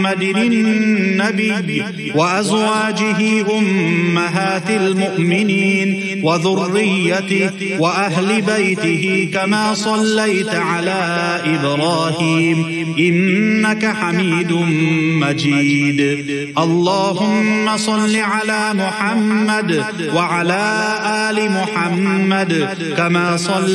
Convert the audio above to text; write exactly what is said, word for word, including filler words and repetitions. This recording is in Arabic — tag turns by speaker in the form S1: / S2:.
S1: النبي وأزواجه أمهات المؤمنين وذريته وأهل بيته كما صليت على إبراهيم إنك حميد مجيد. اللهم صل على محمد وعلى آل محمد كما صليت